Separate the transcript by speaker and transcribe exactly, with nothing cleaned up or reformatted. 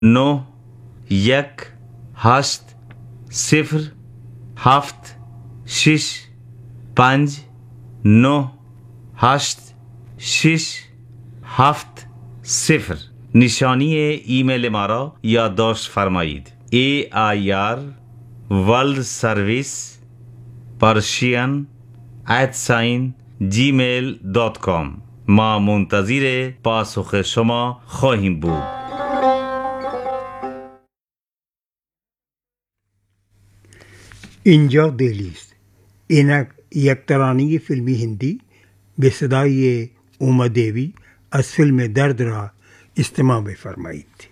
Speaker 1: नौ यक हस्त सिफर हफ्त शिश पंज नौ हस्त शिश हफ्त सिफर निशानी ईमेल मारा याददाश्त फरमाइद ए I R world service Persian at sign ji mail dot com ما منتظر پاسخ شما خواهیم بود.
Speaker 2: اینجا دهلی است. این یک ترانه فیلمی هندی به صدای اوما دیوی از فیلم درد را استماع بفرمایید.